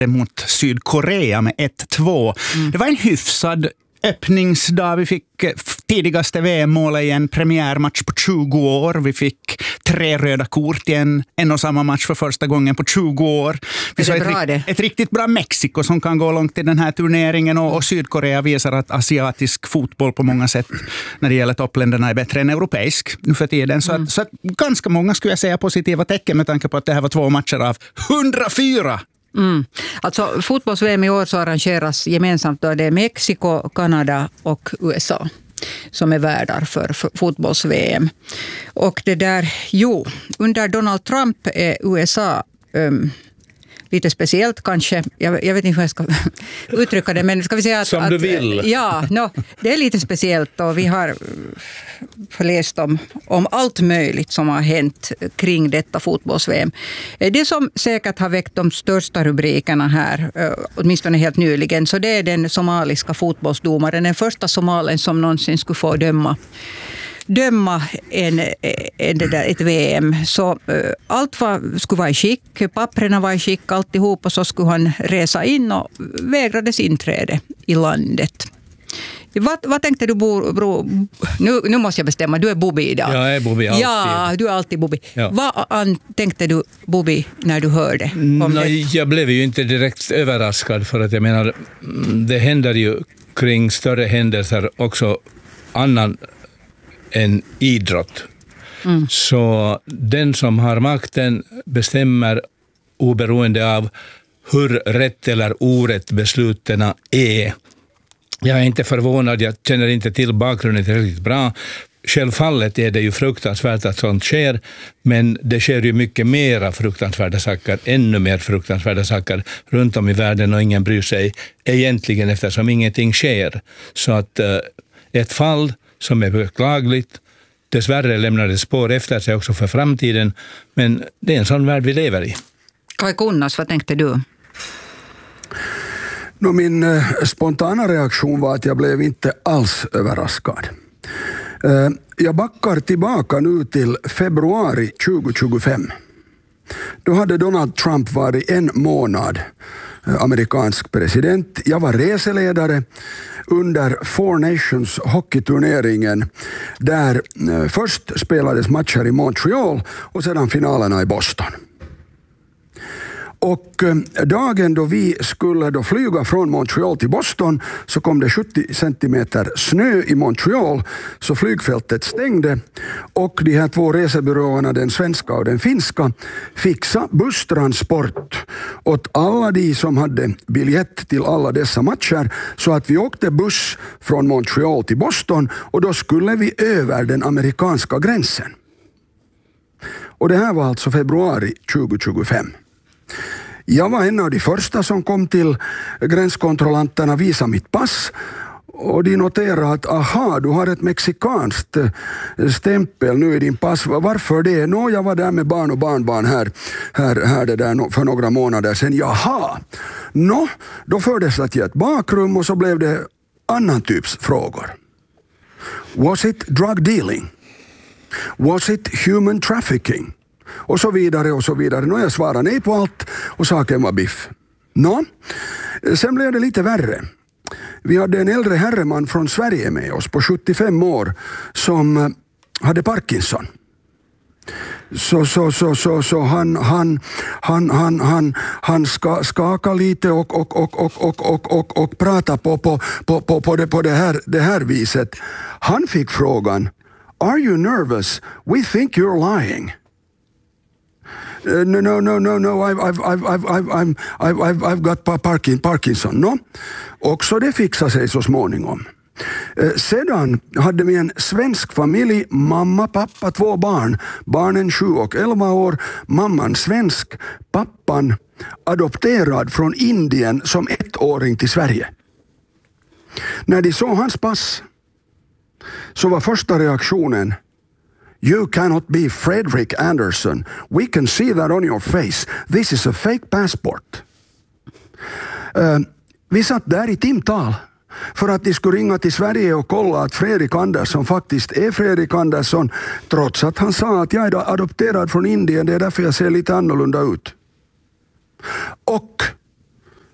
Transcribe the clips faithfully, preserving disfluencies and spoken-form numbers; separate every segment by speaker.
Speaker 1: mot Sydkorea med ett två. Mm. Det var en hyfsad öppningsdag. Vi fick tidigaste V M-målet i en premiärmatch på tjugo år. Vi fick tre röda kort i en, en och samma match för första gången på tjugo år. Vi såg ett, ett riktigt bra Mexiko som kan gå långt i den här turneringen, och, och Sydkorea visar att asiatisk fotboll på många sätt när det gäller toppländerna är bättre än europeisk nu för tiden. Så, mm. att, så att ganska många skulle jag säga positiva tecken med tanke på att det här var två matcher av hundrafyra.
Speaker 2: Mm. Alltså fotbolls-V M i år så arrangeras gemensamt då det är Mexiko, Kanada och U S A som är värdar för, för fotbolls-V M. Och det där, jo, under Donald Trump är U S A um, lite speciellt kanske. Jag, jag vet inte hur jag ska uttrycka det, men ska vi säga att...
Speaker 3: Som
Speaker 2: att,
Speaker 3: du vill.
Speaker 2: Ja, no, det är lite speciellt, och vi har läst om, om allt möjligt som har hänt kring detta fotbolls-V M. Det som säkert har väckt de största rubrikerna här, åtminstone helt nyligen, så det är den somaliska fotbollsdomaren, den första somalen som någonsin skulle få döma döma en, en, det där, ett V M. Så uh, allt var, skulle vara i skick, papperna var i skick, alltihop, och så skulle han resa in och vägrades inträde i landet. Vad, vad tänkte du, bro, bro, nu, nu måste jag bestämma, du är Bobby idag.
Speaker 3: Jag är Bobby alltid.
Speaker 2: Ja, du är alltid Bobby.
Speaker 3: Ja.
Speaker 2: Vad an, tänkte du, Bobby, när du hörde om
Speaker 3: Nej,
Speaker 2: det?
Speaker 3: Jag blev ju inte direkt överraskad, för att jag menar, det händer ju kring större händelser också annan än idrott. Mm. Så den som har makten bestämmer oberoende av hur rätt eller orätt besluten är. Jag är inte förvånad, jag känner inte till bakgrunden riktigt bra. Självfallet är det ju fruktansvärt att sånt sker, men det sker ju mycket mera fruktansvärda saker, ännu mer fruktansvärda saker runt om i världen, och ingen bryr sig egentligen eftersom ingenting sker. Så att uh, ett fall som är beklagligt, dessvärre lämnar det spår efter sig också för framtiden, men det är en sån värld vi lever i.
Speaker 2: Kai Kunnas, vad tänkte du?
Speaker 4: No, min eh, spontana reaktion var att jag blev inte alls överraskad. Eh, jag backar tillbaka nu till februari tjugo tjugofem. Då hade Donald Trump varit en månad eh, amerikansk president. Jag var reseledare under Four Nations hockeyturneringen, där eh, först spelades matcher i Montreal och sedan finalerna i Boston. Och dagen då vi skulle då flyga från Montreal till Boston så kom det sjuttio centimeter snö i Montreal, så flygfältet stängde, och de här två resebyråerna, den svenska och den finska, fixa busstransport åt alla de som hade biljett till alla dessa matcher, så att vi åkte buss från Montreal till Boston, och då skulle vi över den amerikanska gränsen. Och det här var alltså februari tjugo tjugofem. Jag var en av de första som kom till gränskontrollanterna, visa mitt pass, och de noterade att aha, du har ett mexikanskt stämpel nu i din pass. Varför det? Nå, jag var där med barn och barnbarn här, här, här det där för några månader sedan. Jaha, nå, då fördes det till ett bakrum, och så blev det annan typs frågor. Was it drug dealing? Was it human trafficking? Och så vidare och så vidare. Nå, jag svarade nej på allt, och saken var biff. Nå, sen blev det lite värre. Vi hade en äldre herreman från Sverige med oss på sjuttiofem år som hade Parkinson. Så, så, så, så, så han, han, han, han, han, han ska skaka lite och, och, och, och, och, och, och, och prata på, på, på, på, på, det, på det, här, det här viset. Han fick frågan, are you nervous? We think you're lying. Uh, no, no, no, no, no, I've, I've, I've, I've, I've, I've, I've, I've got Parkin, Parkinson. No? Också det fixade sig så småningom. Uh, sedan hade vi en svensk familj, mamma, pappa, två barn. Barnen sju och elva år. Mamman svensk, pappan adopterad från Indien som ettåring till Sverige. När de såg hans pass så var första reaktionen, you cannot be Fredrik Andersson. We can see that on your face. This is a fake passport. Uh, vi satt där i timtal för att de skulle ringa till Sverige och kolla att Fredrik Andersson faktiskt är Fredrik Andersson, trots att han sa att jag är adopterad från Indien, det är därför jag ser lite annorlunda ut. Och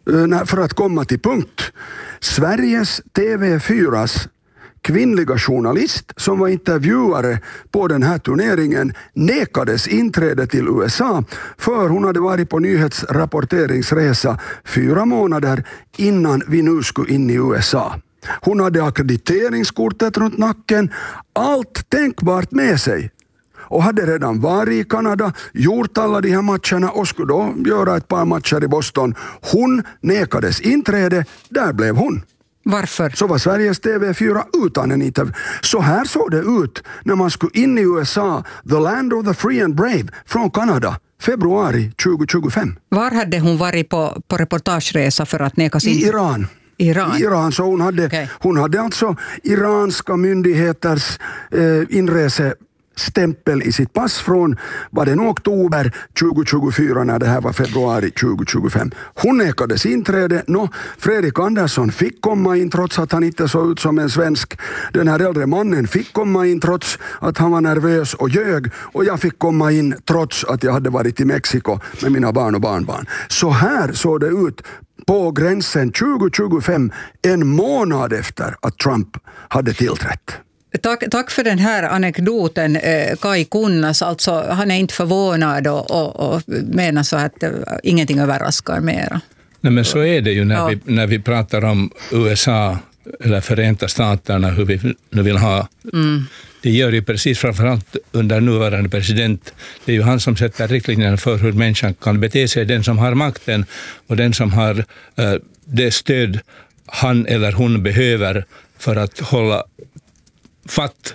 Speaker 4: för att komma till punkt. Sveriges T V fyras kvinnliga journalist som var intervjuare på den här turneringen nekades inträde till U S A för hon hade varit på nyhetsrapporteringsresa fyra månader innan vi nu skulle in i U S A. Hon hade ackrediteringskortet runt nacken, allt tänkbart med sig. Och hade redan varit i Kanada, gjort alla de här matcherna och skulle då göra ett par matcher i Boston. Hon nekades inträde, där blev hon.
Speaker 2: Varför?
Speaker 4: Så var Sveriges T V fyra utan en intervju. Så här såg det ut när man skulle in i U S A, the land of the free and brave, från Kanada, februari tjugo tjugofem.
Speaker 2: Var hade hon varit på, på reportageresa för att nekas in?
Speaker 4: I Iran.
Speaker 2: Iran.
Speaker 4: I Iran, så hon hade, okay. hon hade alltså iranska myndigheters eh, inrese stämpel i sitt pass från var det oktober tjugo tjugofyra när det här var februari tjugo tjugofem. Hon nekades inträde. Nå, Fredrik Andersson fick komma in trots att han inte såg ut som en svensk. Den här äldre mannen fick komma in trots att han var nervös och ljög. Och jag fick komma in trots att jag hade varit i Mexiko med mina barn och barnbarn. Så här såg det ut på gränsen tjugo tjugofem, en månad efter att Trump hade tillträtt.
Speaker 2: Tack, tack för den här anekdoten, eh, Kai Kunnas. Alltså, han är inte förvånad och, och, och menar så att eh, ingenting överraskar mera.
Speaker 3: Nej, men så är det ju när, ja. vi, när vi pratar om U S A eller Förenta Staterna, hur vi nu vill ha. Mm. Det gör ju precis framförallt under nuvarande president. Det är ju han som sätter riktlinjerna för hur människan kan bete sig. Den som har makten och den som har eh, det stöd han eller hon behöver för att hålla fatt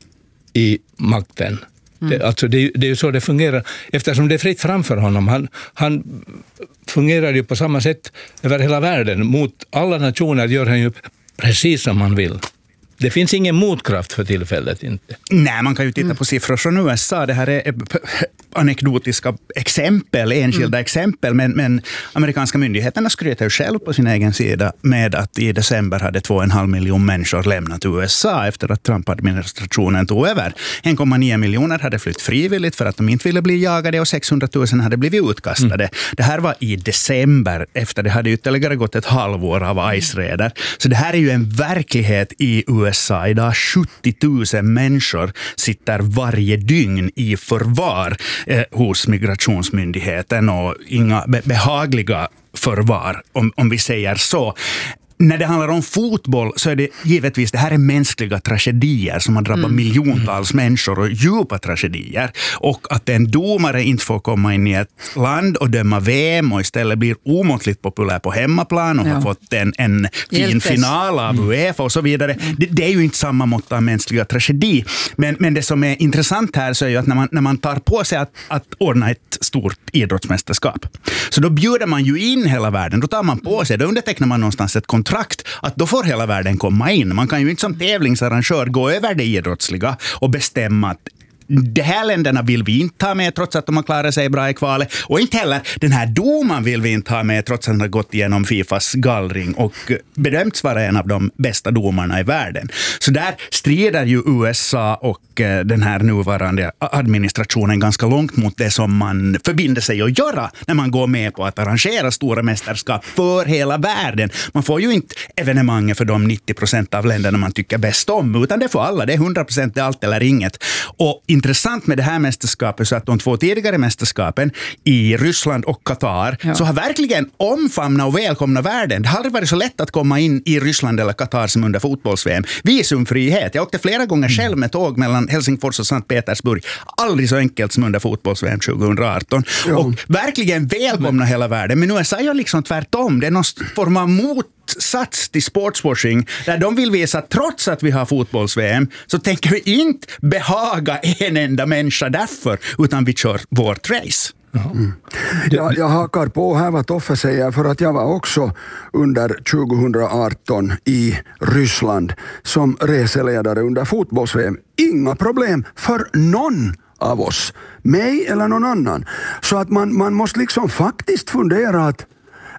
Speaker 3: i makten. Mm. Det, alltså det, det är ju så det fungerar. Eftersom det är fritt framför honom. Han, han fungerar ju på samma sätt över hela världen. Mot alla nationer gör han ju precis som han vill. Det finns ingen motkraft för tillfället inte.
Speaker 1: Nej, man kan ju titta mm. på siffror från U S A. Det här är anekdotiska exempel, enskilda mm. exempel. Men, men amerikanska myndigheterna skryter ju själv på sin egen sida med att i december hade två och en halv miljon människor lämnat U S A efter att Trump-administrationen tog över. en komma nio miljoner hade flytt frivilligt för att de inte ville bli jagade och sexhundratusen hade blivit utkastade. Mm. Det här var i december efter det hade ytterligare gått ett halvår av ICE-räder. Så det här är ju en verklighet i U S A. Idag sjuttio tusen människor sitter varje dygn i förvar eh, hos migrationsmyndigheten och inga be- behagliga förvar, om, om vi säger så. När det handlar om fotboll så är det givetvis, det här är mänskliga tragedier som har drabbat mm. miljontals mm. människor och djupa tragedier. Och att en domare inte får komma in i ett land och döma V M och istället blir omåttligt populär på hemmaplan och ja. har fått en, en fin Hjälpes. final av mm. UEFA och så vidare. Mm. Det, det är ju inte samma mått av mänskliga tragedi. Men, men det som är intressant här så är ju att när man, när man tar på sig att, att ordna ett stort idrottsmästerskap, så då bjuder man ju in hela världen. Då tar man på sig, då undertecknar man någonstans ett kontrakt att då får hela världen komma in. Man kan ju inte som tävlingsarrangör gå över det idrottsliga och bestämma att de här länderna vill vi inte ha med trots att de har klarat sig bra i kvalet. Och inte heller den här doman vill vi inte ha med trots att han har gått igenom Fifas gallring och bedömts vara en av de bästa domarna i världen. Så där strider ju U S A och den här nuvarande administrationen ganska långt mot det som man förbinder sig att göra när man går med på att arrangera stora mästerskap för hela världen. Man får ju inte evenemang för de nittio procent av länderna man tycker bäst om, utan det får alla. Det är hundra procent, det är allt eller inget. Och intressant med det här mästerskapet så att de två tidigare mästerskapen i Ryssland och Qatar ja. så har verkligen omfamnat och välkomna världen. Det har aldrig varit så lätt att komma in i Ryssland eller Qatar som under fotbolls-V M. Visumfrihet. Jag åkte flera gånger själv med tåg mellan Helsingfors och Sankt Petersburg. Aldrig så enkelt som under fotbolls-V M tjugohundraarton. Ja. Och verkligen välkomna hela världen. Men nu är jag liksom tvärtom. Det är någon form av mot sats till sportswashing där de vill visa att trots att vi har fotbolls-V M så tänker vi inte behaga en enda människa därför, utan vi kör vårt race.
Speaker 4: Mm. Jag, jag hakar på här vad Toffe säger, för att jag var också under tjugohundraarton i Ryssland som reseledare under fotbolls-V M. Inga problem för någon av oss, mig eller någon annan. Så att man, man måste liksom faktiskt fundera att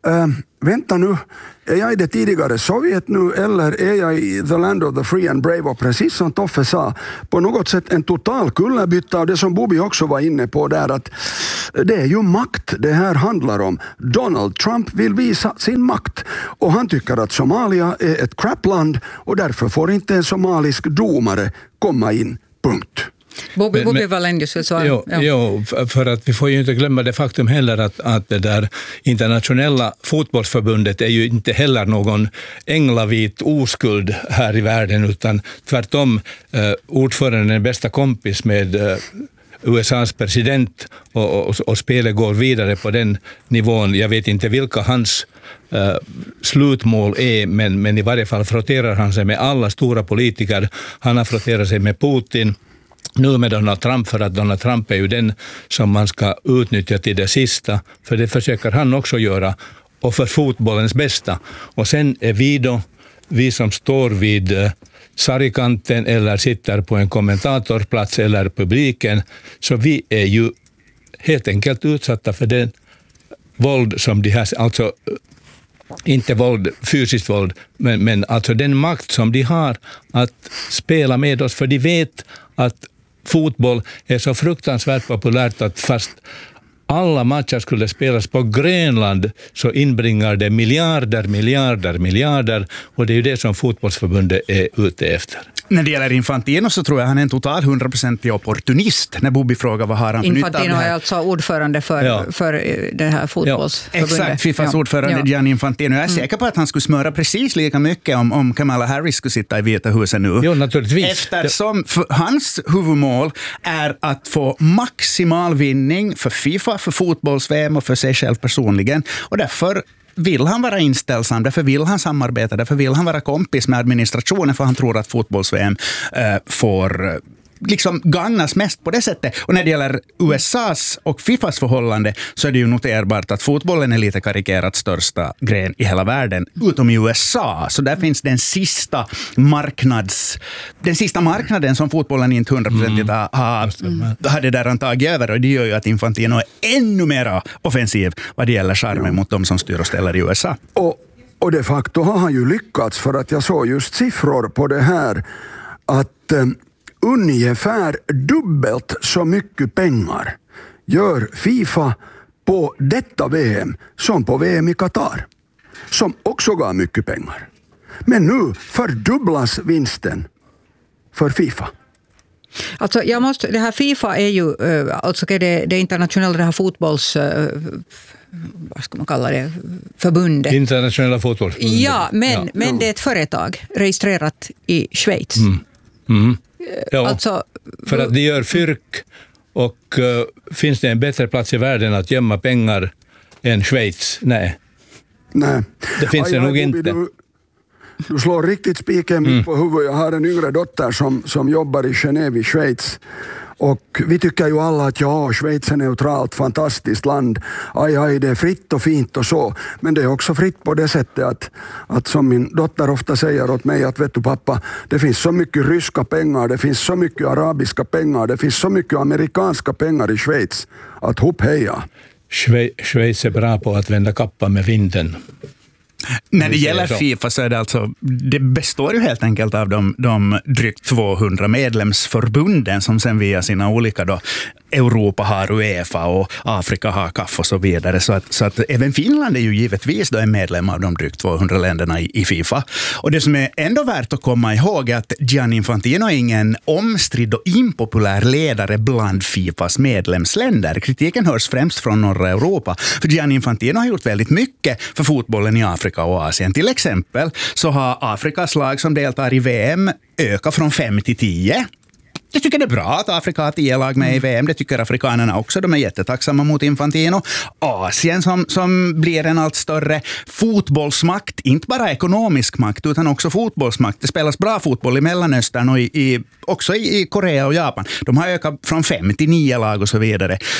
Speaker 4: Äh, vänta nu, är jag i det tidigare Sovjet nu eller är jag i the land of the free and brave? Och precis som Toffe sa, på något sätt en total kullerbytta, och det som Bobby också var inne på där, att det är ju makt det här handlar om. Donald Trump vill visa sin makt och han tycker att Somalia är ett crapland och därför får inte en somalisk domare komma in, punkt.
Speaker 2: Bobby, Bobby Valenius vill svara.
Speaker 3: Jo,
Speaker 2: ja.
Speaker 3: jo, för att vi får ju inte glömma det faktum heller att, att det där internationella fotbollsförbundet är ju inte heller någon änglavit oskuld här i världen, utan tvärtom eh, ordföranden är bästa kompis med eh, U S A:s president och, och, och spelet går vidare på den nivån. Jag vet inte vilka hans uh, slutmål är, men, men i varje fall frotterar han sig med alla stora politiker. Han har frotterat sig med Putin, nu med Donald Trump, för att Donald Trump är ju den som man ska utnyttja till det sista, för det försöker han också göra, och för fotbollens bästa. Och sen är vi då, vi som står vid uh, sargkanten eller sitter på en kommentatorplats eller publiken, så vi är ju helt enkelt utsatta för den våld som de har, alltså inte våld, fysiskt våld, men, men alltså den makt som de har att spela med oss, för de vet att fotboll är så fruktansvärt populärt att fast alla matcher skulle spelas på Grönland så inbringar det miljarder, miljarder, miljarder, och det är ju det som fotbollsförbundet är ute efter.
Speaker 1: När det gäller Infantino så tror jag han är en total hundraprocentig opportunist. När Bobby frågar vad har han för nytta av det här.
Speaker 2: Infantino är alltså ordförande för, ja. för det här fotbollsförbundet.
Speaker 1: Ja. Exakt, Fifas ja. ordförande ja. Gianni Infantino. Jag är mm. säker på att han skulle smöra precis lika mycket om, om Kamala Harris skulle sitta i Vita huset nu.
Speaker 3: Jo, naturligtvis.
Speaker 1: Eftersom hans huvudmål är att få maximal vinning för FIFA, för fotbolls-V M och för sig själv personligen. Och därför vill han vara inställsam, därför vill han samarbeta, därför vill han vara kompis med administrationen, för han tror att fotbolls-V M äh, får äh, liksom gagnas mest på det sättet. Och när det gäller U S A:s och Fifas förhållande så är det ju noterbart att fotbollen är lite karikerat största gren i hela världen, utom i U S A. Så där finns den sista marknads den sista marknaden som fotbollen inte hundraprocentigt mm. har, mm. har det där han tagit över, och det gör ju att Infantino är ännu mer offensiv vad det gäller charmen ja. mot de som styr och ställer i U S A.
Speaker 4: Och, och de facto har han ju lyckats, för att jag såg just siffror på det här att eh, ungefär dubbelt så mycket pengar gör FIFA på detta V M som på V M i Qatar, som också gav mycket pengar. Men nu fördubblas vinsten för FIFA.
Speaker 2: Alltså jag måste, det här FIFA är ju alltså det, det internationella det här fotbolls vad ska man kalla det, förbundet.
Speaker 3: Internationella fotbollsförbundet.
Speaker 2: Ja, men, ja. men det är ett företag registrerat i Schweiz.
Speaker 3: Mm. Mm. Ja,
Speaker 2: alltså,
Speaker 3: för att de gör fyrk, och uh, finns det en bättre plats i världen att gömma pengar än Schweiz? Nej.
Speaker 4: Nej.
Speaker 3: Det finns aj, det nog aj, inte.
Speaker 4: Du, du slår riktigt spiken mm. på huvudet. Jag har en yngre dotter som, som jobbar i Genève i Schweiz. Och vi tycker ju alla att ja, Schweiz är neutralt, fantastiskt land. Aj, aj, det är fritt och fint och så. Men det är också fritt på det sättet att, att som min dotter ofta säger åt mig, att vet du pappa, det finns så mycket ryska pengar, det finns så mycket arabiska pengar, det finns så mycket amerikanska pengar i Schweiz att hopp heja.
Speaker 3: Schweiz är bra på att vända kappan med vinden.
Speaker 1: När det gäller FIFA så är det alltså, det består ju helt enkelt av de, de drygt tvåhundra medlemsförbunden som sen via sina olika då, Europa har UEFA och Afrika har C A F och så vidare. Så att, så att även Finland är ju givetvis då en medlem av de drygt tvåhundra länderna i, i FIFA. Och det som är ändå värt att komma ihåg är att Gianni Infantino är ingen omstridd och impopulär ledare bland FIFAs medlemsländer. Kritiken hörs främst från norra Europa. För Gianni Infantino har gjort väldigt mycket för fotbollen i Afrika och Asien. Till exempel så har Afrikas lag som deltar i V M ökat från fem till tio. Jag tycker det är bra att Afrika har tio lag med i V M. Det tycker afrikanerna också. De är jättetacksamma mot Infantino. Asien som, som blir en allt större fotbollsmakt. Inte bara ekonomisk makt utan också fotbollsmakt. Det spelas bra fotboll i Mellanöstern och i, i, också i, i Korea och Japan. De har ökat från fem till nio lag och så vidare.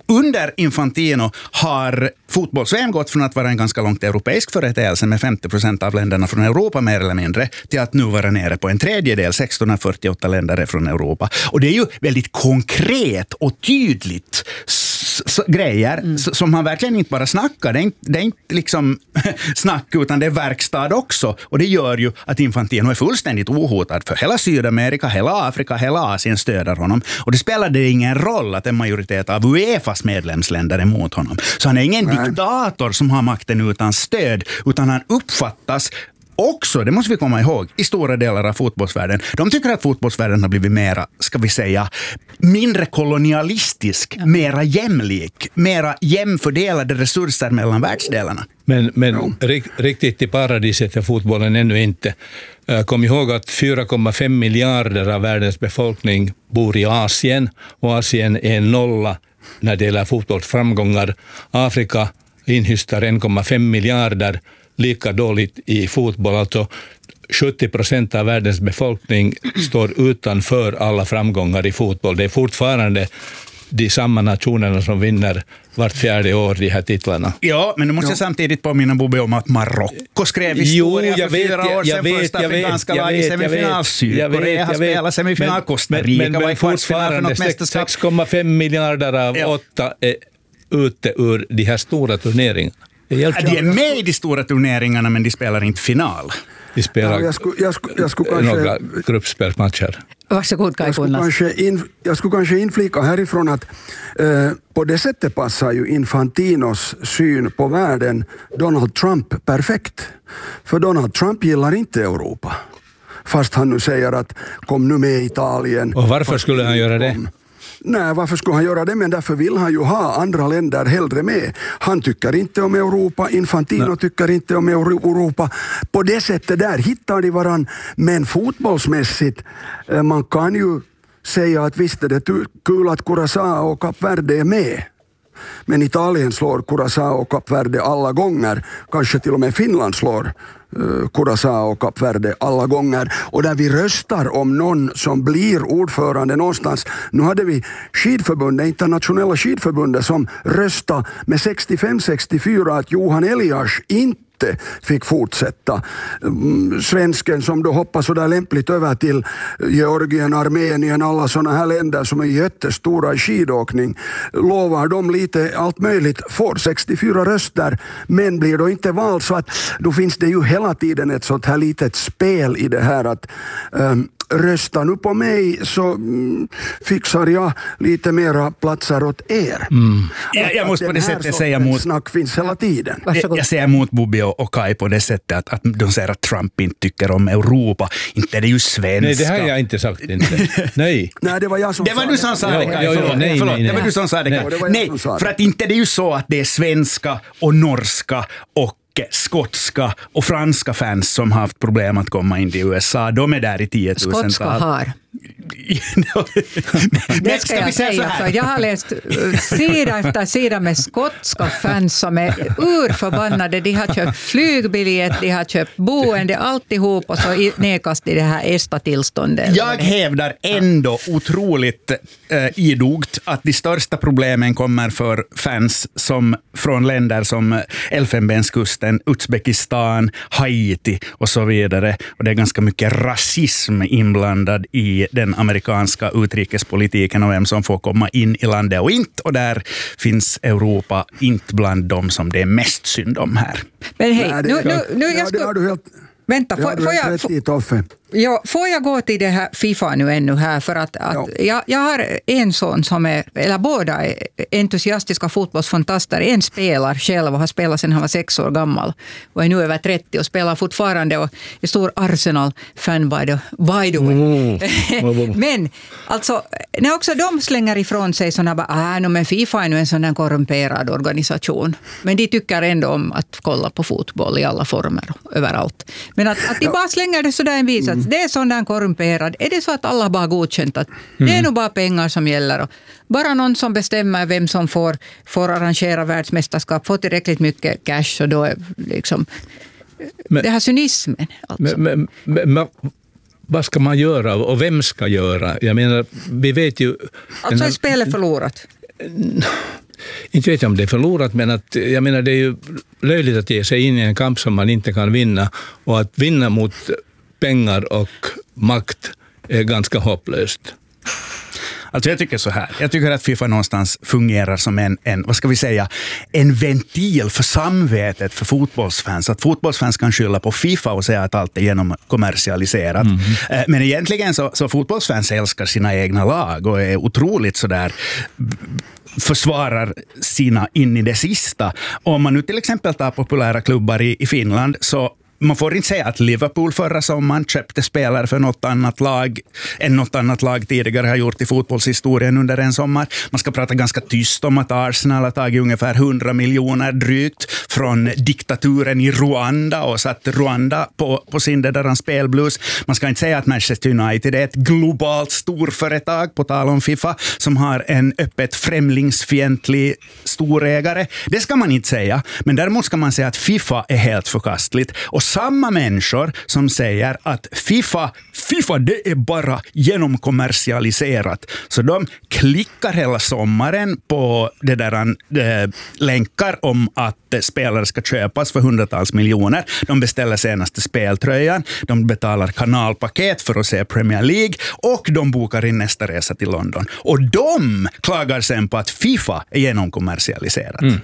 Speaker 1: under Infantino har fotbolls-V M gått från att vara en ganska långt europeisk företeelse med femtio procent av länderna från Europa mer eller mindre till att nu vara nere på en tredjedel, sexton av fyrtioåtta länder är från Europa. Och det är ju väldigt konkret och tydligt s- s- grejer mm. s- som man verkligen inte bara snackar. Det är inte, det är inte liksom snack utan det är verkstad också. Och det gör ju att Infantino är fullständigt ohotad för hela Sydamerika, hela Afrika, hela Asien stöder honom. Och det spelade ingen roll att en majoritet av UEFAs medlemsländer är emot honom. Så han är ingen Nej. diktator som har makten utan stöd, utan han uppfattas också, det måste vi komma ihåg, i stora delar av fotbollsvärlden. De tycker att fotbollsvärlden har blivit mera, ska vi säga, mindre kolonialistisk, ja. mera jämlik, mera jämfördelade resurser mellan världsdelarna.
Speaker 3: Men, men ja. rikt, riktigt i paradiset är fotbollen ännu inte. Kom ihåg att fyra komma fem miljarder av världens befolkning bor i Asien och Asien är nolla när det gäller fotbollsframgångar. Afrika inhystar en komma fem miljarder, lika dåligt i fotboll. Alltså sjuttio procent av världens befolkning står utanför alla framgångar i fotboll. Det är fortfarande de samma nationerna som vinner vart fjärde år de här titlarna.
Speaker 1: Ja, men nu måste jag samtidigt påminna Bobby om att Marocko skrev historia
Speaker 3: jo,
Speaker 1: för fyra
Speaker 3: vet,
Speaker 1: år sedan.
Speaker 3: Vet,
Speaker 1: första afrikanska lag i semifinal. Sydkorea har spelat semifinal. Costa Rica var i kvartsfinal för något mästerskap.
Speaker 3: sex komma fem miljarder av ja. åtta är ute ur de här stora turneringarna.
Speaker 1: De är med i de stora turneringarna men de spelar inte final.
Speaker 3: De spelar
Speaker 4: ja, jag skulle, jag skulle, jag skulle kanske,
Speaker 3: några gruppspelsmatcher.
Speaker 2: Varsågod,
Speaker 4: jag, skulle kanske in, jag skulle kanske inflika härifrån att eh, på det sättet passar ju Infantinos syn på världen Donald Trump perfekt. För Donald Trump gillar inte Europa. Fast han nu säger att kom nu med Italien.
Speaker 3: Och varför skulle han göra det?
Speaker 4: Kom. Nej, varför skulle han göra det? Men därför vill han ju ha andra länder hellre med. Han tycker inte om Europa, Infantino Nej. tycker inte om Europa. På det sättet där hittar de varann. Men fotbollsmässigt, man kan ju säga att visst är det kul att Curaçao och Kap Verde är med. Men Italien slår Curaçao och Kap Verde alla gånger. Kanske till och med Finland slår uh, Curaçao och Kap Verde alla gånger. Och där vi röstar om någon som blir ordförande någonstans. Nu hade vi skidförbundet, internationella skidförbundet som röstade med sextiofem sextiofyra att Johan Elias inte fick fortsätta. Svensken som då hoppar så där lämpligt över till Georgien, Armenien, alla sådana här länder som är jättestora i skidåkning, lovar de lite allt möjligt, får sextiofyra röster men blir då inte vald, så att då finns det ju hela tiden ett sånt här litet spel i det här att um, rösta nu på mig så mm, fixar jag lite mera platser åt er.
Speaker 1: Mm. Jag, jag måste på det sättet säga mot...
Speaker 4: snack finns hela tiden.
Speaker 1: Jag, jag säger mot Bobby och, och Kai på det sättet att, att de säger att Trump inte tycker om Europa. Inte är det ju svenska.
Speaker 3: Nej, det har jag inte sagt. Inte. Nej.
Speaker 4: Nej, det var jag som
Speaker 1: det var du som sa det, Kai. Förlåt,
Speaker 3: nej,
Speaker 1: förlåt.
Speaker 3: nej, nej.
Speaker 1: Det var du som sa det, Kai.
Speaker 4: Nej,
Speaker 1: nej för att inte det är ju så att det är svenska och norska och skotska och franska fans som har haft problem att komma in till U S A. De är där i tiotusental.
Speaker 2: Skotska har. Det ska jag säga, för jag har läst sida efter sida med skotska fans som är urförbannade. De har köpt flygbiljett, de har köpt boende, alltihop, och så nekas de det här ESTA-tillståndet.
Speaker 1: Jag hävdar ändå otroligt eh, idogt att de största problemen kommer för fans som från länder som Elfenbenskusten, Uzbekistan, Haiti och så vidare. Och det är ganska mycket rasism inblandad i den amerikanska utrikespolitiken och vem som får komma in i landet och inte. Och där finns Europa inte bland dem som det är mest synd om här.
Speaker 2: Men hej, nu, nu, nu jag ska... Vänta, får, får, jag, får, ja, får jag gå till det här FIFA nu ännu här, för att, att ja. jag, jag har en son som är, eller båda är entusiastiska fotbollsfantaster. En spelar själv och har spelat sedan han var sex år gammal och är nu över trettio och spelar fortfarande och är stor Arsenal-fan by the, by the way. Mm. Men alltså, när också de slänger ifrån sig sådana bara, ah, no, men FIFA är nu en sån här korrumperad organisation. Men de tycker ändå om att kolla på fotboll i alla former överallt. Men att, att de bara slänger det sådär en vis att mm. det är sån där korrumperad. Är det så att alla bara godkänt att mm. det är nog bara pengar som gäller och bara någon som bestämmer vem som får, får arrangera världsmästerskap får tillräckligt mycket cash och då är liksom men, det här cynismen. Alltså.
Speaker 3: Men, men, men, vad ska man göra och vem ska göra? Jag menar, vi vet ju...
Speaker 2: Alltså är spelet förlorat?
Speaker 3: inte vet jag om det är förlorat, men att, jag menar det är ju löjligt att ge sig in i en kamp som man inte kan vinna, och att vinna mot pengar och makt är ganska hopplöst.
Speaker 1: Alltså jag tycker så här. Jag tycker att FIFA någonstans fungerar som en, en, vad ska vi säga, en ventil för samvetet för fotbollsfans. Att fotbollsfans kan skylla på FIFA och säga att allt är genomkommersialiserat. Mm. Men egentligen så, så fotbollsfans älskar sina egna lag och är otroligt sådär, försvarar sina in i det sista. Om man nu till exempel tar populära klubbar i, i Finland, så man får inte säga att Liverpool förra sommaren köpte spelare för något annat lag än något annat lag tidigare har gjort i fotbollshistorien under en sommar. Man ska prata ganska tyst om att Arsenal har tagit ungefär hundra miljoner drygt från diktaturen i Rwanda och satt Rwanda på, på sin där spelblues. Man ska inte säga att Manchester United är ett globalt storföretag, på tal om FIFA, som har en öppet främlingsfientlig storägare. Det ska man inte säga, men däremot ska man säga att FIFA är helt förkastligt. Och samma människor som säger att FIFA, FIFA det är bara genomkommersialiserat. Så de klickar hela sommaren på det där äh, länkar om att spelare ska köpas för hundratals miljoner. De beställer senaste speltröjan, de betalar kanalpaket för att se Premier League och de bokar in nästa resa till London. Och de klagar sen på att FIFA är genomkommersialiserat. Mm.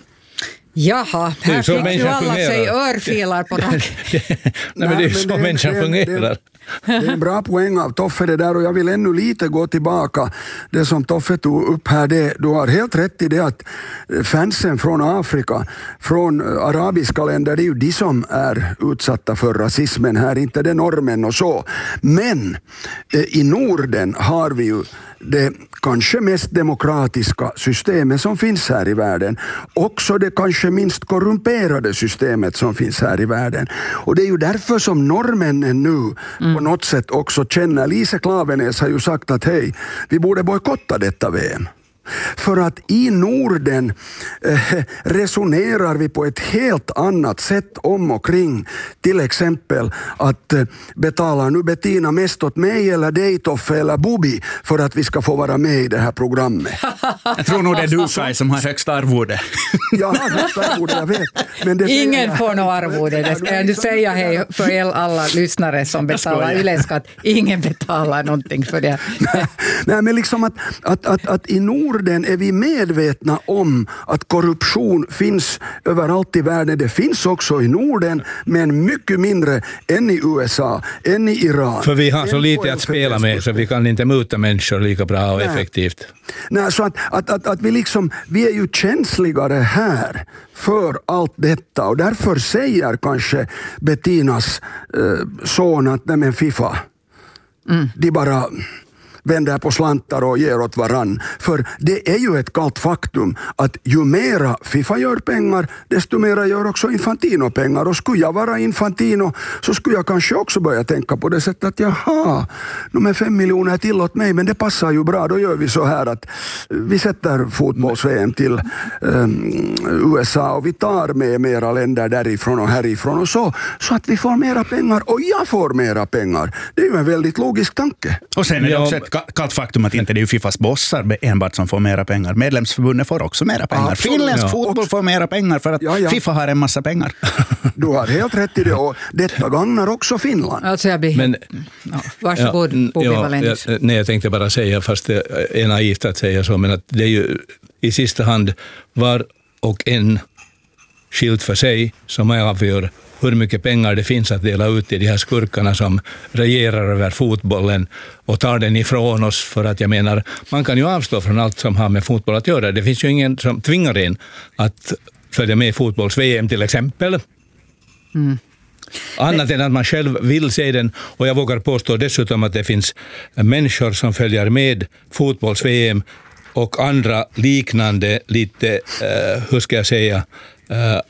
Speaker 2: Jaha, här fick ju alla sig örfilar på tack.
Speaker 3: Nej, men det är ju så människan fungerar.
Speaker 4: Det är en bra poäng av Toffe det där, och jag vill ännu lite gå tillbaka. Det som Toffe tog upp här, det, du har helt rätt i det att fansen från Afrika, från arabiska länder, det är ju de som är utsatta för rasismen här, inte det normen och så. Men eh, i Norden har vi ju det kanske mest demokratiska systemet som finns här i världen. Också det kanske minst korrumperade systemet som finns här i världen. Och det är ju därför som norrmännen nu mm. på något sätt också känner, Lise Klaveness har ju sagt att hej, vi borde bojkotta detta V M. För att i Norden eh, resonerar vi på ett helt annat sätt om och kring till exempel att eh, betala nu Bettina mest åt mig eller dig Toffe eller Bubi för att vi ska få vara med i det här programmet.
Speaker 1: Jag tror nog det är du Kai som har högst arvode.
Speaker 4: Jag har högst arvode, jag vet. Men det
Speaker 2: ingen jag... får något arvode, det ska jag nu säga hej för er alla lyssnare som betalar yleskatt. Ingen betalar någonting för det.
Speaker 4: Nej, nej men liksom att, att, att, att i Norden är vi medvetna om att korruption finns överallt i världen. Det finns också i Norden, men mycket mindre än i U S A, än i Iran.
Speaker 3: För vi har så lite att spela med, så vi kan inte muta människor lika bra och Nej. effektivt.
Speaker 4: Nej, så att, att, att, att vi liksom, vi är ju känsligare här för allt detta, och därför säger kanske Bettinas eh, son att nej men FIFA, mm. de bara vänder på slantar och ger åt varann. För det är ju ett kallt faktum att ju mera FIFA gör pengar, desto mera gör också Infantino pengar. Och skulle jag vara Infantino så skulle jag kanske också börja tänka på det sättet att jaha, de är fem miljoner till åt mig, men det passar ju bra. Då gör vi så här att vi sätter fotbolls-V M till um, U S A och vi tar med mera länder därifrån och härifrån och så, så att vi får mera pengar och jag får mera pengar. Det är ju en väldigt logisk tanke.
Speaker 1: Och sen är det också ett kallt faktum att inte det är FIFAs bossar enbart som får mera pengar. Medlemsförbundet får också mera pengar. Finländsk ja. fotboll får mera pengar för att ja, ja. FIFA har en massa pengar.
Speaker 4: Du har helt rätt i det, och detta gagnar också Finland.
Speaker 2: Alltså jag blir... Men, ja, varsågod, ja, Bobby ja, Valenius.
Speaker 3: Ja, nej, jag tänkte bara säga, fast det är naivt att säga så, men att det är ju i sista hand var och en skilt för sig som är avgör hur mycket pengar det finns att dela ut till de här skurkarna som regerar över fotbollen och tar den ifrån oss. För att jag menar, man kan ju avstå från allt som har med fotboll att göra. Det finns ju ingen som tvingar en att följa med i fotbolls-V M till exempel. Mm. Annat än att man själv vill se den, och jag vågar påstå dessutom att det finns människor som följer med fotbolls-V M och andra liknande lite, uh, hur ska jag säga, uh,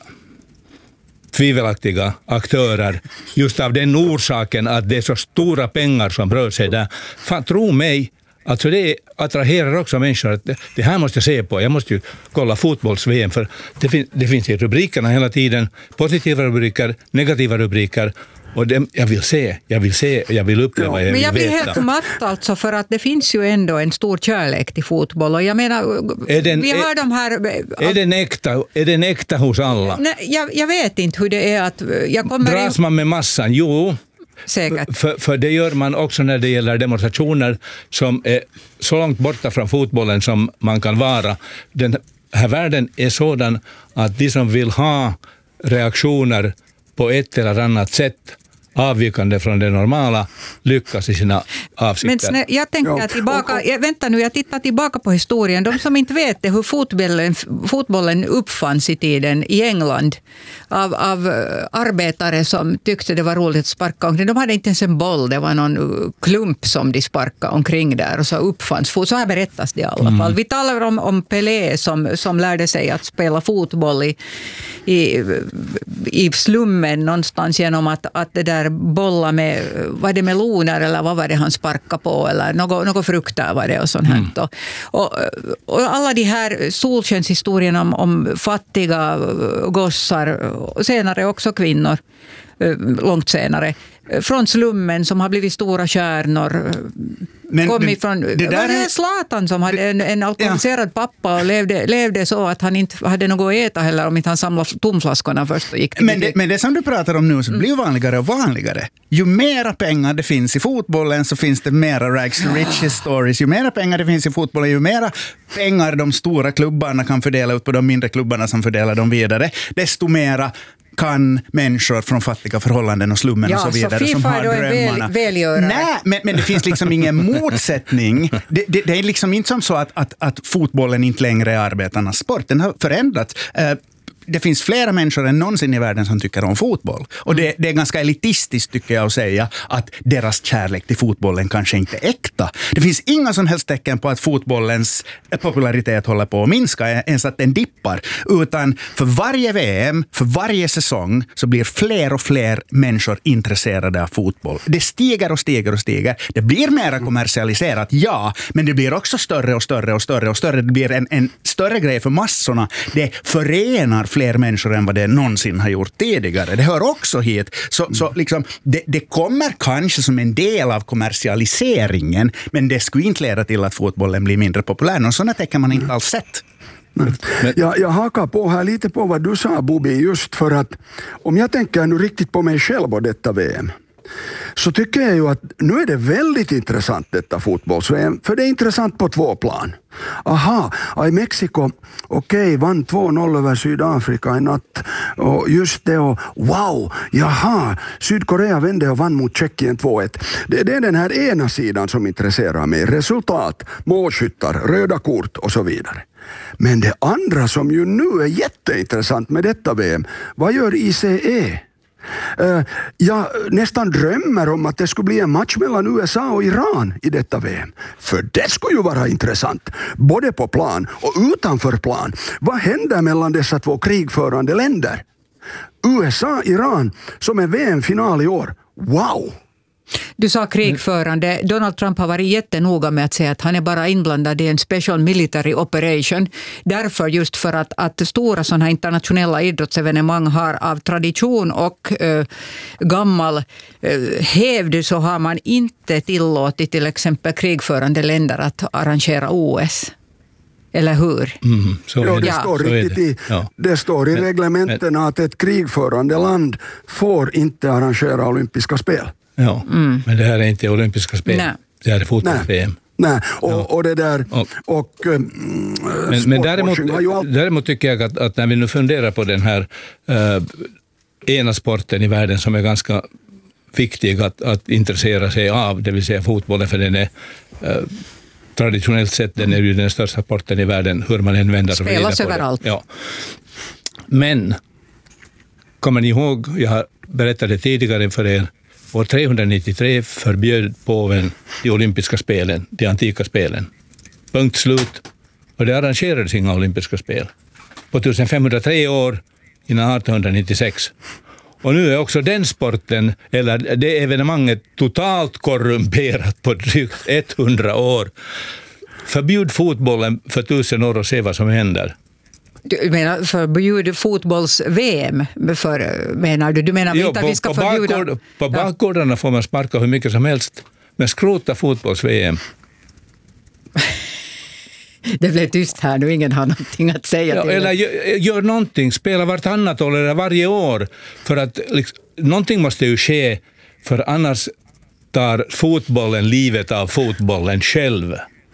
Speaker 3: tvivelaktiga aktörer just av den orsaken att det är så stora pengar som rör sig där. Fan, tro mig, alltså det attraherar också människor att det, det här måste jag se på. Jag måste ju kolla fotbolls-V M, för det, fin- det finns i rubrikerna hela tiden positiva rubriker, negativa rubriker, Och det, jag vill se, jag vill se, jag vill uppleva, jag
Speaker 2: Men
Speaker 3: vill
Speaker 2: jag blir
Speaker 3: veta.
Speaker 2: helt matt alltså, för att det finns ju ändå en stor kärlek till fotboll. Och jag menar,
Speaker 3: Är den,
Speaker 2: vi har
Speaker 3: är,
Speaker 2: de här...
Speaker 3: är, den äkta, är den äkta hos alla?
Speaker 2: Nej, jag, jag vet inte hur det är att... Jag kommer
Speaker 3: Dras
Speaker 2: in,
Speaker 3: man med massan? Jo,
Speaker 2: säkert.
Speaker 3: för, för det gör man också när det gäller demonstrationer som är så långt borta från fotbollen som man kan vara. Den här världen är sådan att de som vill ha reaktioner på ett eller annat sätt avvikande från det normala lyckas i sina avsikter.
Speaker 2: Men snä, jag tänker
Speaker 4: Ja.
Speaker 2: tillbaka, jag, vänta nu, jag tittar tillbaka på historien. De som inte vet det, hur fotbollen, fotbollen uppfanns i tiden i England av, av uh, arbetare som tyckte det var roligt att sparka omkring. De hade inte ens en boll, det var någon uh, klump som de sparkade omkring där och så uppfanns fotboll. Så här berättas det i alla fall. Mm. Vi talar om, om Pelé som, som lärde sig att spela fotboll i, i, i slummen någonstans genom att, att det där bolla med, var det meloner eller vad var det han sparkade på eller något, något frukter var det och sånt här. Mm. Och, och alla de här solskenshistorierna om, om fattiga gossar och senare också kvinnor, långt senare, från slummen som har blivit stora stjärnor. Men kom det, ifrån, det, där var det är Zlatan som hade en, en alkoholiserad ja. pappa och levde, levde så att han inte hade något att äta heller om inte han samlade tomflaskorna först och gick till
Speaker 1: men det, men det som du pratar om nu så blir vanligare och vanligare. Ju mera pengar det finns i fotbollen så finns det mera rags to riches stories. Ju mera pengar det finns i fotbollen, ju mera pengar de stora klubbarna kan fördela ut på de mindre klubbarna som fördelar dem vidare, desto mera kan människor från fattiga förhållanden och slummen
Speaker 2: ja,
Speaker 1: och så vidare
Speaker 2: så
Speaker 1: som har drömmarna.
Speaker 2: Väl, välgörare.
Speaker 1: Nej, men, men det finns liksom ingen motsättning. Det, det, det är liksom inte som så att, att, att fotbollen inte längre är arbetarnas sport. Den har förändrats. Uh, Det finns flera människor än någonsin i världen som tycker om fotboll. Och det, det är ganska elitistiskt tycker jag att säga att deras kärlek till fotbollen kanske inte är äkta. Det finns inga som helst tecken på att fotbollens popularitet håller på att minska, ens att den dippar. Utan för varje V M, för varje säsong så blir fler och fler människor intresserade av fotboll. Det stiger och stiger och stiger. Det blir mer kommersialiserat, ja. Men det blir också större och större och större och större. Det blir en, en större grej för massorna. Det förenar fler människor än vad det någonsin har gjort tidigare. Det hör också hit. Så, så liksom, det, det kommer kanske som en del av kommersialiseringen, men det skulle inte leda till att fotbollen blir mindre populär. Och sådana tecken man inte alls sett.
Speaker 4: Men, jag, jag hakar på här lite på vad du sa, Bobby, just för att om jag tänker nu riktigt på mig själv och detta V M, så tycker jag ju att nu är det väldigt intressant detta fotbolls-V M, för det är intressant på två plan. Aha, i Mexiko, okej, okay, vann två noll över Sydafrika i natt, och just det, och wow, jaha, Sydkorea vände och vann mot Tjeckien två ett. Det, det är den här ena sidan som intresserar mig, resultat, målskyttar, röda kort och så vidare. Men det andra som ju nu är jätteintressant med detta V M, vad gör I C E? Uh, jag nästan drömmer om att det skulle bli en match mellan U S A och Iran i detta V M. För det skulle ju vara intressant, både på plan och utanför plan. Vad händer mellan dessa två krigförande länder? U S A-Iran som är V M-final i år. Wow!
Speaker 2: Du sa krigförande. Donald Trump har varit jättenoga med att säga att han är bara inblandad i en special military operation. Därför just för att, att stora sådana här internationella idrottsevenemang har av tradition och äh, gammal äh, hävd så har man inte tillåtit till exempel krigförande länder att arrangera O S. Eller hur?
Speaker 3: Mm, så
Speaker 4: ja, det,
Speaker 2: ja.
Speaker 4: står riktigt i, ja. det står i men, reglementen men, att ett krigförande land får inte arrangera olympiska spel.
Speaker 3: Ja, mm. men det här är inte olympiska spel. Nej. Det här är fotbolls-V M.
Speaker 4: Nej, och, ja. och det där... Och, och, mm,
Speaker 3: men men däremot, all... däremot tycker jag att, att när vi nu funderar på den här uh, ena sporten i världen som är ganska viktig att, att intressera sig av, det vill säga fotbollen, för den är... Uh, traditionellt sett den är ju den största sporten i världen, hur man än vänder och vrider på det. Spelas överallt. Ja. Men, kommer ni ihåg, jag berättade tidigare för er, år trehundranittiotre förbjöd påven de olympiska spelen, de antika spelen. Punkt slut. Och det arrangerades inga olympiska spel. På femtonhundratre år innan artonhundranittiosex. Och nu är också den sporten, eller det evenemanget, totalt korrumperat på drygt hundra år. Förbjud fotbollen för tusen år och se vad som händer.
Speaker 2: Du menar förbjuda fotbolls-V M? För, menar du? Du menar
Speaker 3: jo,
Speaker 2: inte att
Speaker 3: på,
Speaker 2: vi ska
Speaker 3: på
Speaker 2: förbjuda...
Speaker 3: Bakgård, på
Speaker 2: ja.
Speaker 3: bakgårdarna får man sparka hur mycket som helst, men skrota fotbolls-V M.
Speaker 2: Det blev tyst här nu, ingen har någonting att säga
Speaker 3: Ja,
Speaker 2: till
Speaker 3: eller gör, gör någonting, spela vartannat år eller varje år, för att liksom, någonting måste ju ske, för annars tar fotbollen livet av fotbollen själv.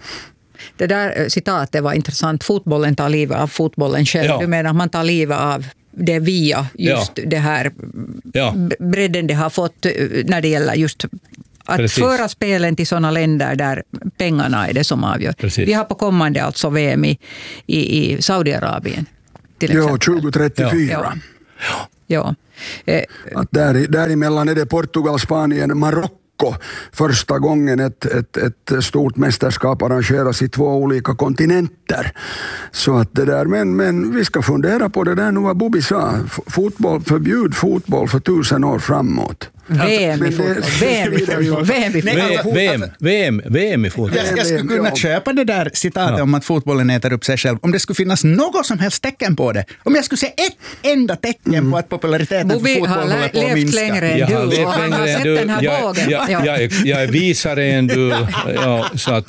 Speaker 2: Det där citatet var intressant. Fotbollen tar livet av fotbollen själv.
Speaker 3: Ja.
Speaker 2: Du menar att man tar livet av det via just
Speaker 3: Ja.
Speaker 2: det här
Speaker 3: Ja.
Speaker 2: bredden det har fått när det gäller just att
Speaker 3: Precis.
Speaker 2: föra spelen till sådana länder där pengarna är det som avgör.
Speaker 3: Precis.
Speaker 2: Vi har på kommande alltså V M i, i, i Saudiarabien till
Speaker 4: Jo,
Speaker 2: exempel.
Speaker 4: tjugo trettiofyra.
Speaker 2: Ja. Ja. Eh,
Speaker 4: Att där, däremellan är det Portugal, Spanien, Marocko. Första gången ett, ett, ett stort mästerskap arrangeras i två olika kontinenter. Så att det där, men, men vi ska fundera på det där nu vad Bobby sa. Fotboll, förbjud fotboll för tusen år framåt.
Speaker 2: V M i
Speaker 4: Men det-
Speaker 2: fotboll. V M i fotboll. V M i
Speaker 1: Nej,
Speaker 2: fotboll.
Speaker 3: V M, V M, V M i fotboll.
Speaker 1: Jag, jag skulle kunna
Speaker 4: Ja.
Speaker 1: köpa det där citatet
Speaker 3: Ja.
Speaker 1: om att fotbollen äter upp sig själv, om det skulle finnas något som helst tecken på det. Om jag skulle se ett enda tecken på att populariteten
Speaker 2: Bobby
Speaker 1: för fotboll
Speaker 2: har
Speaker 1: håller på att
Speaker 2: levt
Speaker 1: minska.
Speaker 2: längre än
Speaker 3: Jag
Speaker 2: du
Speaker 3: har
Speaker 2: och
Speaker 3: levt
Speaker 2: han har
Speaker 3: längre än
Speaker 2: sett
Speaker 3: du.
Speaker 2: den här
Speaker 3: Jag,
Speaker 2: bågen.
Speaker 3: jag,
Speaker 2: Ja.
Speaker 3: jag, är, jag är visare än du. Ja, så att,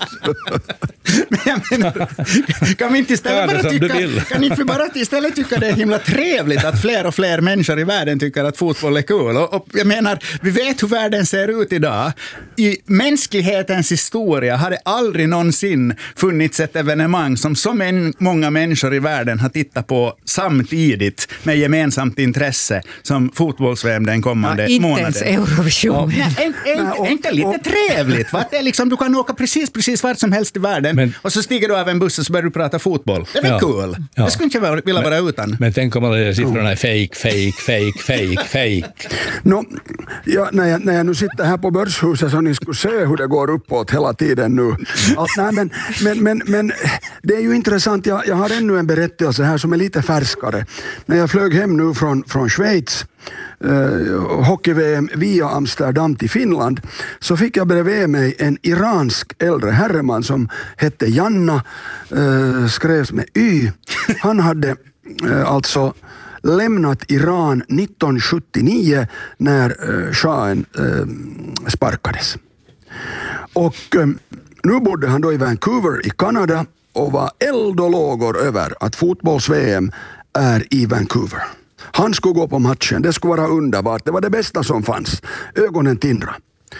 Speaker 1: Men jag menar, kan vi inte
Speaker 3: Ja,
Speaker 1: istället
Speaker 3: det
Speaker 1: bara
Speaker 3: som du
Speaker 1: tycka,
Speaker 3: vill.
Speaker 1: kan inte vi bara istället tycka det är himla trevligt att fler och fler människor i världen tycker att fotboll är kul. Och, och jag menar, vi vet hur världen ser ut idag. I mänsklighetens historia har det aldrig någonsin funnits ett evenemang som så män, många människor i världen har tittat på samtidigt med gemensamt intresse som fotbolls-V M den kommande
Speaker 2: Ja, inte
Speaker 1: månaden.
Speaker 2: ens Eurovision.
Speaker 1: Nej, en, en,
Speaker 4: Nej, och-
Speaker 1: inte lite
Speaker 4: och-
Speaker 1: trevligt. Va? Det är liksom, du kan åka precis, precis vart som helst i världen
Speaker 3: Men-
Speaker 1: och så stiger du av en buss och så börjar du prata fotboll. Det är väl
Speaker 3: Ja.
Speaker 1: kul?
Speaker 3: Ja.
Speaker 1: Det skulle inte jag vilja vara utan.
Speaker 3: men tänk om alla de siffrorna är fake, fake, fake, fake, fake.
Speaker 4: No, ja, när, jag, när jag nu sitter här på Börshuset så ni skulle se hur det går uppåt hela tiden nu. Allt, nej, men, men, men, men det är ju intressant, jag, jag har ännu en berättelse här som är lite färskare. När jag flög hem nu från, från Schweiz, eh, hockey-V M via Amsterdam till Finland, så fick jag bredvid mig en iransk äldre herreman som hette Janna, eh, skrevs med Y. Han hade eh, alltså lämnat Iran nittonhundrasjuttionio när eh, shahen eh, sparkades. Och eh, nu bodde han då i Vancouver i Kanada och var eld och lågor över att fotbolls-V M är i Vancouver. Han skulle gå på matchen, det skulle vara underbart, det var det bästa som fanns. Ögonen tindra.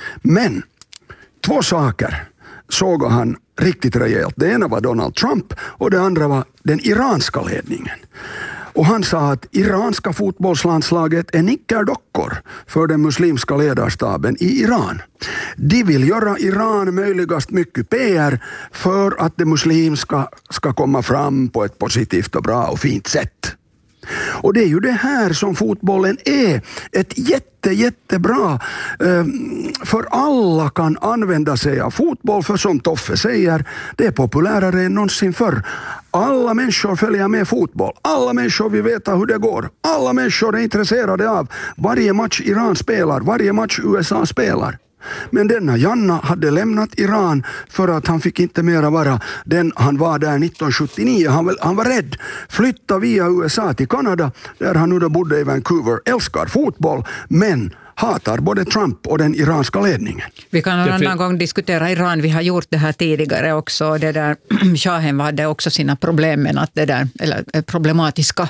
Speaker 4: Men två saker såg han riktigt rejält. Det ena var Donald Trump och det andra var den iranska ledningen. Och han sa att iranska fotbollslandslaget är nickerdockor för den muslimska ledarstaben i Iran. De vill göra Iran möjligast mycket P R för att det muslimska ska komma fram på ett positivt och bra och fint sätt. Och det är ju det här som fotbollen är. Ett jätte, jättebra, eh, för alla kan använda sig av fotboll, för som Toffe säger, det är populärare än någonsin förr. Alla människor följer med fotboll. Alla människor vill veta hur det går. Alla människor är intresserade av varje match Iran spelar, varje match U S A spelar. Men denna Janna hade lämnat Iran för att han fick inte mera vara den han var där nittonhundrasjuttionio. Han, han var rädd. Flytta via U S A till Kanada där han nu då bodde i Vancouver. Älskar fotboll men hatar både Trump och den iranska ledningen.
Speaker 2: Vi kan en
Speaker 3: Det fin-
Speaker 2: annan gång diskutera Iran. Vi har gjort det här tidigare också. Det där, shahen hade också sina problem med att det där, eller problematiska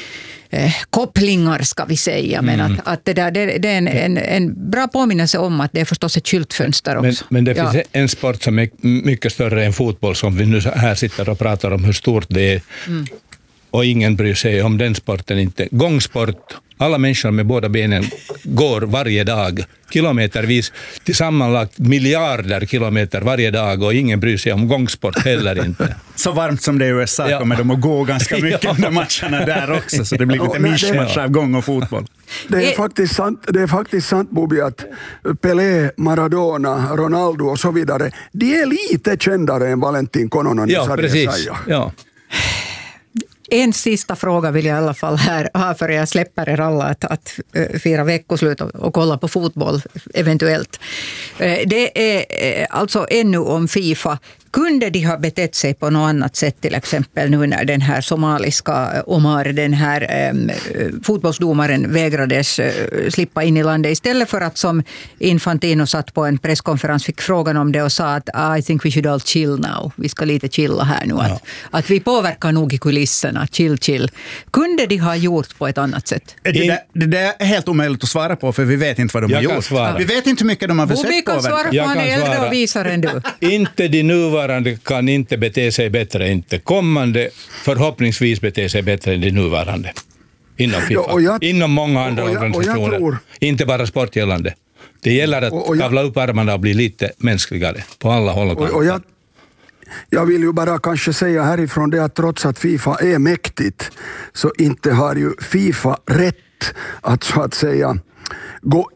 Speaker 2: eh, kopplingar ska vi säga. Men
Speaker 3: Mm.
Speaker 2: att, att det, där, det, det är en, en, en bra påminnelse om att det är förstås ett skyltfönster också.
Speaker 3: Men, men det
Speaker 2: Ja.
Speaker 3: finns en sport som är mycket större än fotboll, som vi nu här sitter och pratar om hur stort det är.
Speaker 2: Mm.
Speaker 3: Och ingen bryr sig om den sporten inte. Gångsport. Alla människor med båda benen går varje dag kilometervis till sammanlagt miljarder kilometer varje dag och ingen bryr sig om gångsport heller inte.
Speaker 1: Så varmt som det är i U S A
Speaker 3: Ja.
Speaker 1: kommer de att gå ganska mycket
Speaker 3: Ja.
Speaker 1: under matcherna där också, så det blir
Speaker 4: Ja,
Speaker 1: lite
Speaker 4: nej, det-
Speaker 1: mischmasch av gång och fotboll.
Speaker 4: Det är,
Speaker 2: Eh.
Speaker 4: faktiskt sant, det är faktiskt sant, Bobby, att Pelé, Maradona, Ronaldo och så vidare, de är lite kändare än Valentin Kononen.
Speaker 3: Ja, precis. Ja.
Speaker 2: En sista fråga vill jag i alla fall här ha för jag släpper er alla att, att uh, fira veckoslut och, och kolla på fotboll eventuellt. Uh, det är uh, alltså ännu om FIFA. Kunde de ha betett sig på något annat sätt, till exempel nu när den här somaliska Omar, den här eh, fotbollsdomaren vägrades eh, slippa in i landet, istället för att som Infantino satt på en presskonferens, fick frågan om det och sa att I think we should all chill now. Vi ska lite chilla här nu. Ja. Att, att vi påverkar nog i kulisserna. Chill, chill. Kunde de ha gjort på ett annat sätt?
Speaker 1: Det där, det där är helt omöjligt att svara på, för vi vet inte vad de
Speaker 3: Jag
Speaker 1: har
Speaker 3: kan
Speaker 1: gjort.
Speaker 3: svara.
Speaker 1: Vi vet inte hur mycket de har försökt
Speaker 2: Bobby kan
Speaker 1: påverka.
Speaker 2: svara, för han är äldre och visare än du.
Speaker 3: Inte de nuvarande kan inte bete sig bättre, inte kommande förhoppningsvis bete sig bättre än de nuvarande. Inom FIFA.
Speaker 4: Ja, jag,
Speaker 3: inom många andra
Speaker 4: och jag,
Speaker 3: organisationer.
Speaker 4: och jag tror,
Speaker 3: inte bara sportgällande. Det gäller att och, och jag, kavla upp armarna och bli lite mänskligare på alla håll och kanter.
Speaker 4: Och, och jag, jag vill ju bara kanske säga härifrån det att trots att FIFA är mäktigt så inte har ju FIFA rätt att så att säga gå